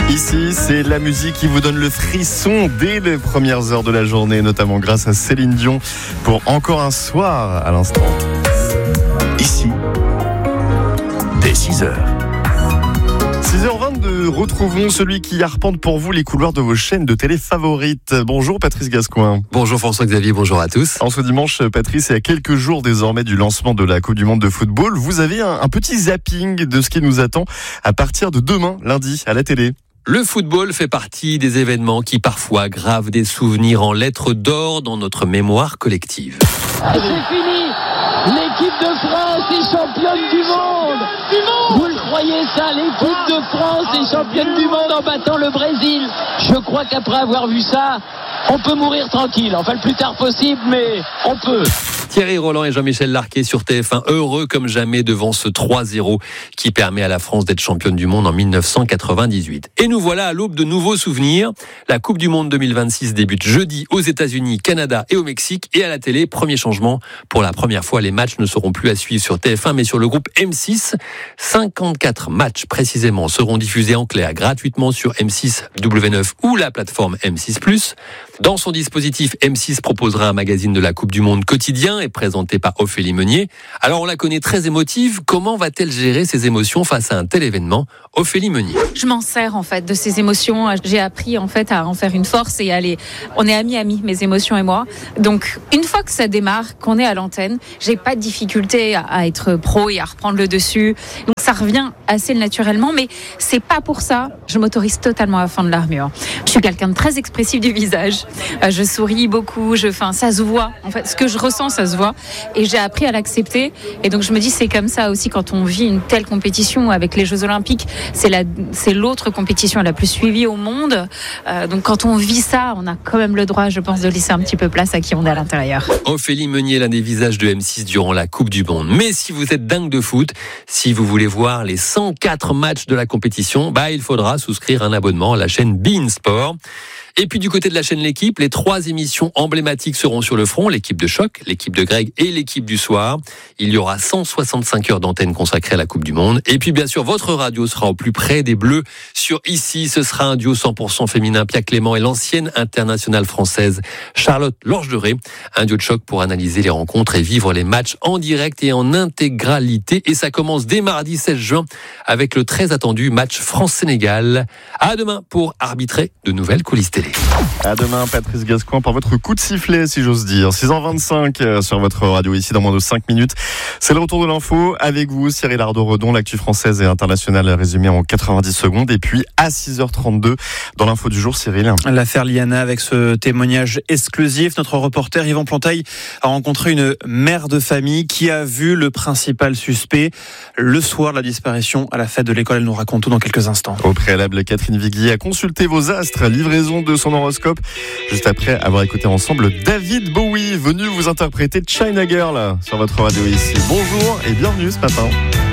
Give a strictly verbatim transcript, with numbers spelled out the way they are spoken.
Ici, c'est la musique qui vous donne le frisson dès les premières heures de la journée, notamment grâce à Céline Dion pour Encore un soir à l'instant. Ici, dès six heures. six heures vingt-deux, retrouvons celui qui arpente pour vous les couloirs de vos chaînes de télé favorites. Bonjour Patrice Gascoin. Bonjour François-Xavier, bonjour à tous. En ce dimanche, Patrice, et à quelques jours désormais du lancement de la Coupe du Monde de football, vous avez un, un petit zapping de ce qui nous attend à partir de demain, lundi, à la télé. Le football fait partie des événements qui parfois gravent des souvenirs en lettres d'or dans notre mémoire collective. C'est fini. L'équipe de France est championne du monde. Du monde. Vous le croyez ça? L'équipe de France est championne du monde en battant le Brésil. Je crois qu'après avoir vu ça, on peut mourir tranquille. Enfin, le plus tard possible, mais on peut. Thierry Roland et Jean-Michel Larquet sur T F un, heureux comme jamais devant ce trois zéro qui permet à la France d'être championne du monde en dix-neuf cent quatre-vingt-dix-huit. Et nous voilà à l'aube de nouveaux souvenirs. La Coupe du Monde deux mille vingt-six débute jeudi aux États-Unis, Canada et au Mexique. Et à la télé, premier changement. Pour la première fois, les matchs ne seront plus à suivre sur T F un, mais sur le groupe M six. cinquante-quatre matchs précisément seront diffusés en clair gratuitement sur M six W neuf ou la plateforme M six plus. Dans son dispositif, M six proposera un magazine de la Coupe du Monde quotidien et présenté par Ophélie Meunier. Alors on la connaît très émotive. Comment va-t-elle gérer ses émotions face à un tel événement? Ophélie Meunier. Je m'en sers en fait de ces émotions. J'ai appris en fait à en faire une force et à aller. On est amis amis, mes émotions et moi. Donc une fois que ça démarre, qu'on est à l'antenne, j'ai pas de difficulté à, à être pro et à reprendre le dessus. Donc ça revient assez naturellement, mais c'est pas pour ça. Je m'autorise totalement à fendre l'armure. Je suis quelqu'un de très expressif du visage. Euh, je souris beaucoup. Je, enfin, ça se voit. En fait, ce que je ressens, ça se voit. Et j'ai appris à l'accepter. Et donc je me dis, c'est comme ça aussi quand on vit une telle compétition avec les Jeux Olympiques. C'est la, c'est l'autre compétition la plus suivie au monde. Euh, donc quand on vit ça, on a quand même le droit, je pense, de laisser un petit peu place à qui on est à l'intérieur. Ophélie Meunier, l'un des visages de M six durant la Coupe du Monde. Mais si vous êtes dingue de foot, si vous voulez voir les cent quatre matchs de la compétition, bah il faudra souscrire un abonnement à la chaîne beIN Sport. Et puis du côté de la chaîne L'équipe, les trois émissions emblématiques seront sur le front, l'équipe de choc, l'équipe de Greg et l'équipe du soir. Il y aura cent soixante-cinq heures d'antenne consacrées à la Coupe du Monde. Et puis bien sûr, votre radio sera au plus près des Bleus. Sur Ici, ce sera un duo cent pour cent féminin, Pia Clément et l'ancienne internationale française Charlotte Lorgeré. Un duo de choc pour analyser les rencontres et vivre les matchs en direct et en intégralité. Et ça commence dès mardi seize juin avec le très attendu match France-Sénégal. À demain pour arbitrer de nouvelles coulisses télé. À demain, Patrice Gascoin, pour votre coup de sifflet, si j'ose dire. six heures vingt-cinq sur votre radio, ici dans moins de cinq minutes. C'est le retour de l'info avec vous, Cyril Ardo-Redon, l'actu française et internationale résumée en quatre-vingt-dix secondes. Et puis à six heures trente-deux, dans l'info du jour, Cyril. L'affaire Liana avec ce témoignage exclusif. Notre reporter Yvan Plantail a rencontré une mère de famille qui a vu le principal suspect le soir de la disparition à la fête de l'école. Elle nous raconte tout dans quelques instants. Au préalable, Catherine Viguier a consulté vos astres, livraison de son horoscope, juste après avoir écouté ensemble David Bowie, venu vous interpréter China Girl sur votre radio ici. Bonjour et bienvenue ce matin.